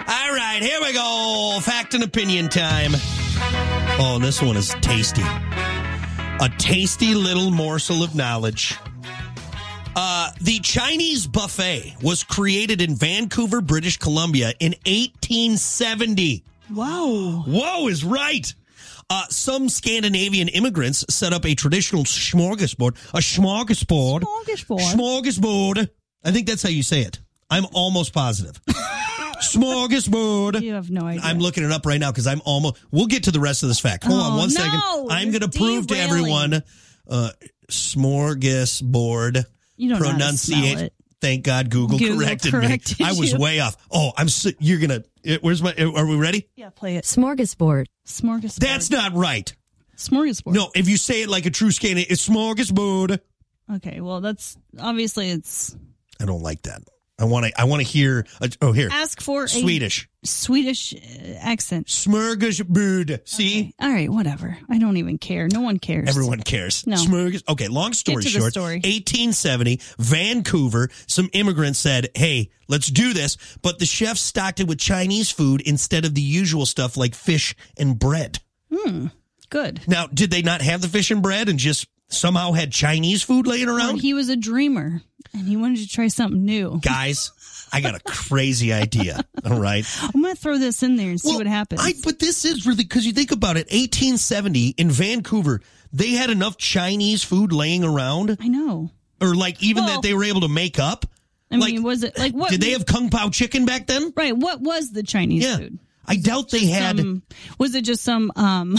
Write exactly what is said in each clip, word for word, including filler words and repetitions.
All right, here we go. Fact and opinion time. Oh, this one is tasty. A tasty little morsel of knowledge. Uh, the Chinese buffet was created in Vancouver, British Columbia in eighteen seventy. Wow. Whoa is right. Uh, some Scandinavian immigrants set up a traditional smorgasbord. A smorgasbord. Smorgasbord. Smorgasbord. I think that's how you say it. I'm almost positive. Smorgasbord. You have no idea. I'm looking it up right now because I'm almost... We'll get to the rest of this fact. Hold oh, on one no, second. I'm going to prove to everyone... Uh, smorgasbord. You don't pronunciate. know how to smell it. Thank God Google, Google corrected, corrected me. I was you. way off. Oh, I'm. Si- you're gonna. Where's my? Are we ready? Yeah, play it. Smorgasbord. Smorgasbord. That's not right. Smorgasbord. No, if you say it like a true Scandinavian, it's smorgasbord. Okay, well, that's obviously it's. I don't like that. I want to. I want to hear. A, oh, here. Ask for Swedish. a Swedish uh, accent. Smorgasbord. See. Okay. All right, whatever. I don't even care. No one cares. Everyone cares. No. Smorgas- okay, long story Get to the short. story. eighteen seventy, Vancouver. Some immigrants said, "Hey, let's do this," but the chefs stocked it with Chinese food instead of the usual stuff like fish and bread. Hmm. Good. Now, did they not have the fish and bread and just somehow had Chinese food laying Or around? he was a dreamer and he wanted to try something new. Guys, I got a crazy idea. All right. I'm going to throw this in there and see Well, what happens. I, but this is really, because you think about it, eighteen seventy in Vancouver, they had enough Chinese food laying around, I know. or like even Well, that they were able to make up. I like, mean, was it like what? Did they have Kung Pao chicken back then? Right. What was the Chinese Yeah. food? I doubt they had. Some, was it just some um,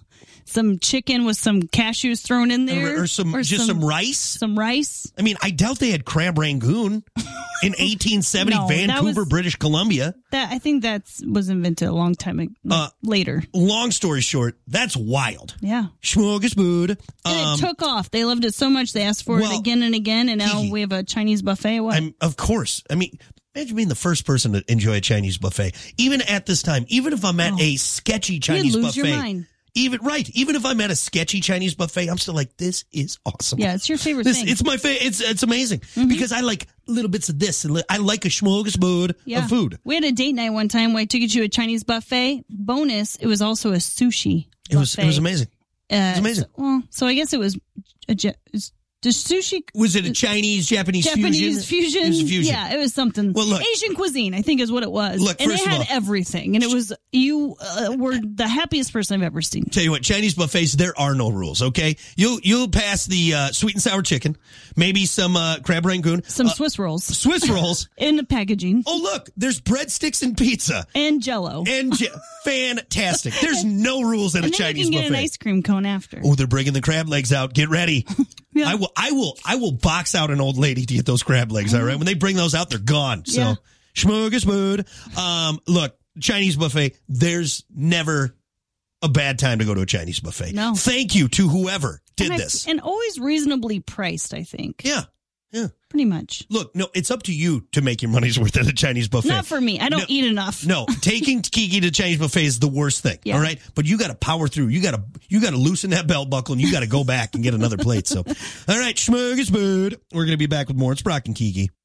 some chicken with some cashews thrown in there, Or, or some just some, rice. Some rice. I mean, I doubt they had crab rangoon in eighteen seventy, No, that Vancouver, was- British Columbia. That I think that's was invented a long time ag- Uh, later. Long story short, that's wild. Yeah. Smorgasbord. And Um, it took off. They loved it so much they asked for well, it again and again, and now Kiki, we have a Chinese buffet. What? I'm, of course. I mean, imagine being the first person to enjoy a Chinese buffet. Even at this time, even if I'm at Oh. a sketchy You'd Chinese lose buffet. your mind. Even right, even if I'm at a sketchy Chinese buffet, I'm still like, this is awesome. Yeah, it's your favorite This, thing. it's my favorite. It's it's amazing because I like little bits of this, and li- I like a smorgasbord yeah. of food. We had a date night one time where I took you to a Chinese buffet. Bonus, it was also a sushi. It was buffet. it was amazing. Uh, was amazing. So, well, so I guess it was a ja- it's- the sushi. Was it a Chinese Japanese, Japanese fusion? It was a fusion. Yeah, it was something. Well, look- Asian cuisine, I think, is what it was. Look, and first it of had all- everything, and it was you uh, were the happiest person I've ever seen. Tell you what, Chinese buffets, there are no rules. Okay, you'll you'll pass the uh, sweet and sour chicken, maybe some uh, crab rangoon, Some uh, Swiss rolls Swiss rolls. in the packaging, Oh look, there's breadsticks and pizza. and Jello. And j- fantastic. There's no rules at a And then Chinese you can get buffet. an ice cream cone after. Oh, they're bringing the crab legs out. Get ready. Yeah. I will. I will. I will box out an old lady to get those crab legs. All right. When they bring those out, they're gone. So, Yeah. smorgasbord. Um, look, Chinese buffet. There's never a bad time to go to a Chinese buffet. No. Thank you to whoever did and I- this. and always reasonably priced, I think. Yeah. Yeah. Pretty much. Look, no, it's up to you to make your money's worth at a Chinese buffet. Not for me. I don't No. eat enough. No, taking Kiki to Chinese buffet is the worst thing. Yeah. All right, but you got to power through. You got to you got to loosen that belt buckle, and you got to go back and get another plate. So, all right, smorgasbord. We're gonna be back with more. It's Brock and Kiki.